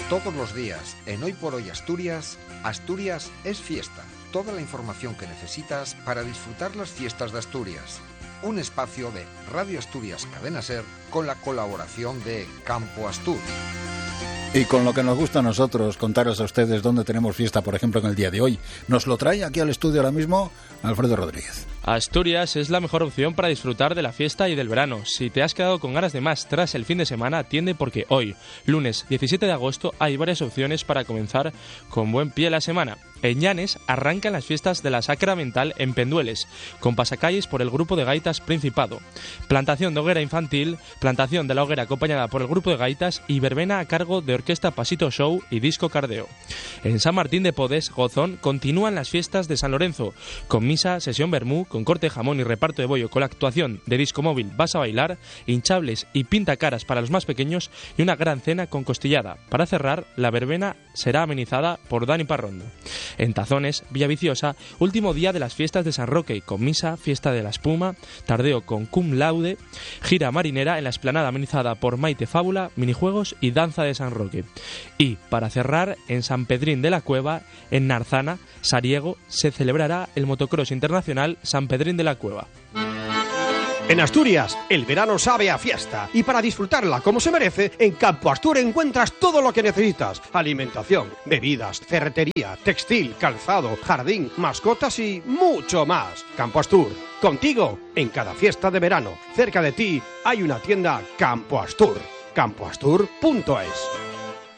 Todos los días, en Hoy por Hoy Asturias, Asturias es fiesta. Toda la información que necesitas para disfrutar las fiestas de Asturias. Un espacio de Radio Asturias Cadena Ser con la colaboración de Campo Astur. Y con lo que nos gusta a nosotros, contaros a ustedes dónde tenemos fiesta, por ejemplo, en el día de hoy. Nos lo trae aquí al estudio ahora mismo Alfredo Rodríguez. Asturias es la mejor opción para disfrutar de la fiesta y del verano. Si te has quedado con ganas de más tras el fin de semana, atiende porque hoy, lunes 17 de agosto, hay varias opciones para comenzar con buen pie la semana. En Llanes arrancan las fiestas de la Sacramental en Pendueles, con pasacalles por el grupo de gaitas Principado. Plantación de hoguera infantil, plantación de la hoguera acompañada por el grupo de gaitas y verbena a cargo de Orquesta Pasito Show y Disco Cardeo. En San Martín de Podes, Gozón, continúan las fiestas de San Lorenzo, con misa, sesión vermú, con corte de jamón y reparto de bollo, con la actuación de Disco Móvil Vas a Bailar, hinchables y pintacaras para los más pequeños y una gran cena con costillada. Para cerrar, la verbena será amenizada por Dani Parrondo. En Tazones, Villaviciosa, último día de las fiestas de San Roque, con misa, fiesta de la espuma, tardeo con cum laude, gira marinera en la explanada amenizada por Maite Fábula, minijuegos y danza de San Roque. Y, para cerrar, en San Pedrín de la Cueva, en Narzana, Sariego, se celebrará el motocross internacional San Pedrín de la Cueva. En Asturias, el verano sabe a fiesta y para disfrutarla como se merece, en Campo Astur encuentras todo lo que necesitas. Alimentación, bebidas, ferretería, textil, calzado, jardín, mascotas y mucho más. Campo Astur, contigo en cada fiesta de verano. Cerca de ti hay una tienda Campo Astur. campoastur.es.